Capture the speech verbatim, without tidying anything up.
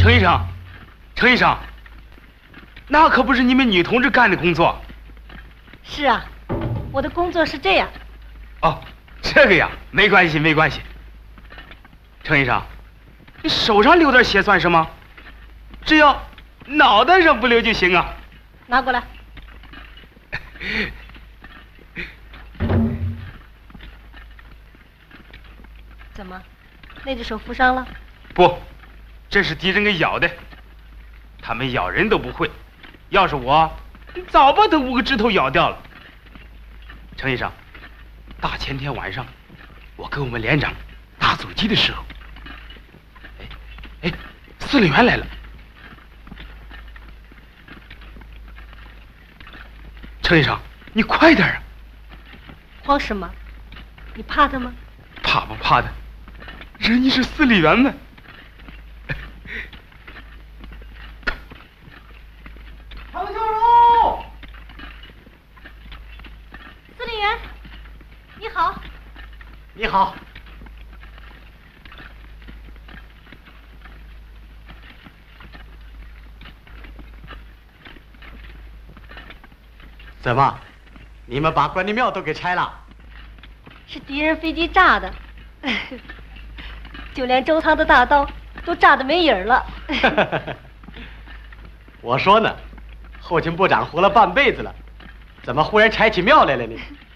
程医生，程医生，那可不是你们女同志干的工作。 是啊，我的工作是这样。 哦，这个呀，没关系，没关系。程医生，你手上流点血算什么？只要脑袋上不流就行啊。 拿过来。怎么，那只手负伤了？ 不，这是敌人给咬的。他们咬人都不会，要是我，早把他五个指头咬掉了。程医生，大前天晚上，我跟我们连长打阻击的时候，哎哎，司令员来了。程医生，你快点啊！ 慌什么？你怕他吗？ 怕不怕的？人家是司令员呢。 长秀荣， 司令员，你好。 你好。怎么，你们把关帝庙都给拆了？ 是敌人飞机炸的，就连周仓的大刀都炸得没影儿了。 我说呢，后勤部长活了半辈子了，怎么忽然拆起庙来了呢？